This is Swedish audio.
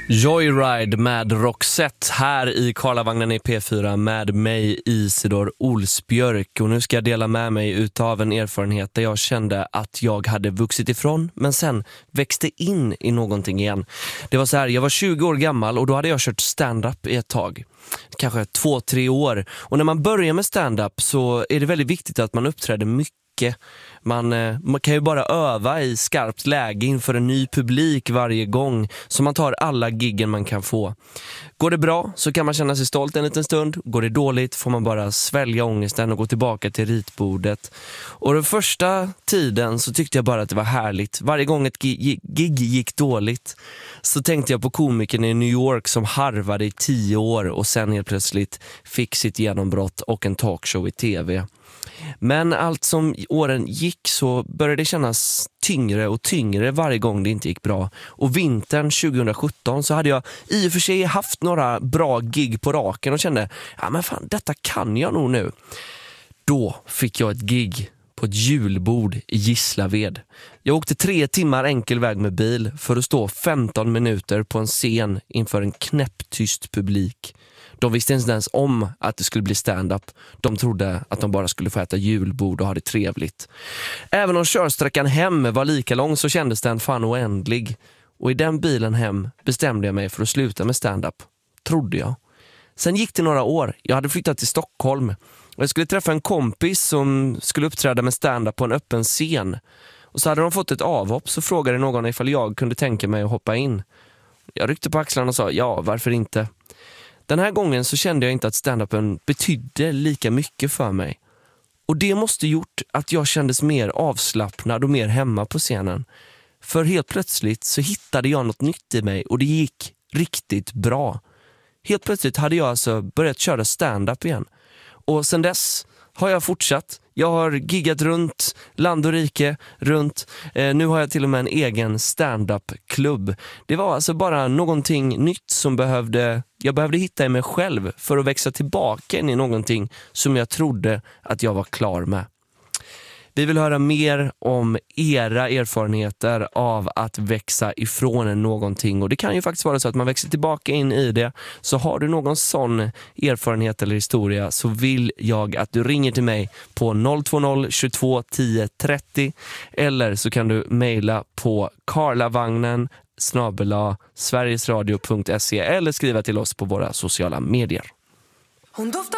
Joyride med Roxette här i Karlavagnen i P4 med mig Isidor Olsbjörk. Och nu ska jag dela med mig utav en erfarenhet där jag kände att jag hade vuxit ifrån men sen växte in i någonting igen. Det var så här, jag var 20 år gammal och då hade jag kört stand-up i ett tag. Kanske 2-3 år. Och när man börjar med stand-up så är det väldigt viktigt att man uppträder mycket. Man kan ju bara öva i skarpt läge inför en ny publik varje gång, så man tar alla giggen man kan få. Går det bra så kan man känna sig stolt en liten stund. Går det dåligt får man bara svälja ångesten och gå tillbaka till ritbordet. Och den första tiden så tyckte jag bara att det var härligt. Varje gång ett gig gick dåligt så tänkte jag på komikern i New York som harvade i 10 år och sen helt plötsligt fick sitt genombrott och en talkshow i tv. Men allt som åren gick så började det kännas tyngre och tyngre varje gång det inte gick bra. Och vintern 2017 så hade jag i och för sig haft några bra gig på raken och kände, ja men fan, detta kan jag nog nu. Då fick jag ett gig på ett julbord i Gislaved. Jag åkte 3 timmar enkel väg med bil för att stå 15 minuter på en scen inför en knäpptyst publik. De visste inte ens om att det skulle bli stand-up. De trodde att de bara skulle få äta julbord och ha det trevligt. Även om körsträckan hem var lika lång så kändes den fan oändlig. Och i den bilen hem bestämde jag mig för att sluta med stand-up. Trodde jag. Sen gick det några år. Jag hade flyttat till Stockholm. Och jag skulle träffa en kompis som skulle uppträda med stand-up på en öppen scen. Och så hade de fått ett avhopp, så frågade någon ifall jag kunde tänka mig att hoppa in. Jag ryckte på axlarna och sa, ja, varför inte? Den här gången så kände jag inte att stand-upen betydde lika mycket för mig. Och det måste gjort att jag kändes mer avslappnad och mer hemma på scenen. För helt plötsligt så hittade jag något nytt i mig och det gick riktigt bra. Helt plötsligt hade jag alltså börjat köra stand-up igen. Och sen dess har jag fortsatt. Jag har giggat runt land och rike runt. Nu har jag till och med en egen stand-up-klubb. Det var alltså bara någonting nytt som jag behövde hitta i mig själv för att växa tillbaka in i någonting som jag trodde att jag var klar med. Vi vill höra mer om era erfarenheter av att växa ifrån någonting. Och det kan ju faktiskt vara så att man växer tillbaka in i det. Så har du någon sån erfarenhet eller historia så vill jag att du ringer till mig på 020 22 10 30. Eller så kan du mejla på karlavagnen@sverigesradio.se eller skriva till oss på våra sociala medier.